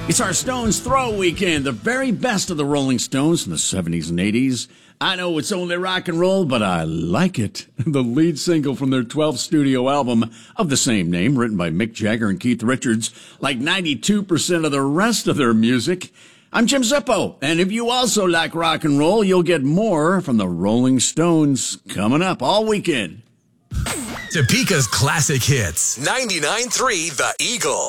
It's our Stones Throw Weekend, the very best of the Rolling Stones from the 70s and 80s. I know it's only rock and roll, but I like it. The lead single from their 12th studio album of the same name, written by Mick Jagger and Keith Richards, like 92% of the rest of their music. I'm Jim Zippo, and if you also like rock and roll, you'll get more from the Rolling Stones coming up all weekend. Topeka's classic hits. 99.3 The Eagle.